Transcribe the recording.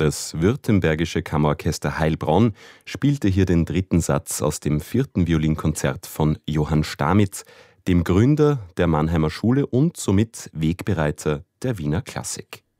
Das württembergische Kammerorchester Heilbronn spielte hier den dritten Satz aus dem 4. Violinkonzert von Johann Stamitz, dem Gründer der Mannheimer Schule und somit Wegbereiter der Wiener Klassik.